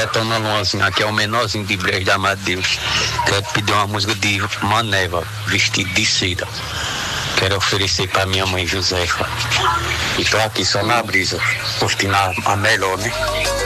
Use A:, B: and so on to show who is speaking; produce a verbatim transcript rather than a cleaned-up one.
A: Detona Luanzinho, aqui é o menorzinho de Brejo da Amado Deus. Quero pedir uma música de Maneva, Vestido de Seda. Quero oferecer para minha mãe Josefa. E tô aqui só na brisa, curtindo a, a melhor, né?